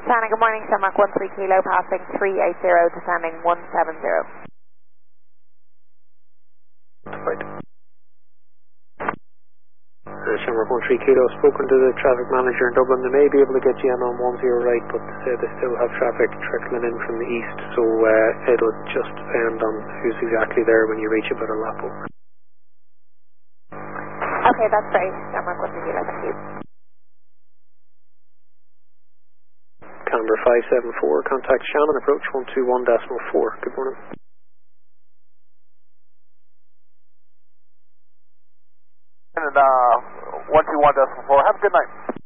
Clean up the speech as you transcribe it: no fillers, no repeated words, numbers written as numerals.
Santa, good morning, Shamrock 13 Kilo, passing 380, descending 170. Right. Shamrock 13 Kilo, spoken to the traffic manager in Dublin. They may be able to get you in on 10 right, but they still have traffic trickling in from the east, so it'll just depend on who's exactly there when you reach about a lap over. Okay, that's great. Shamrock 13 Kilo, thank you. Canberra 574, contact Shannon, approach 121.4. Good morning. And 121.4. Have a good night.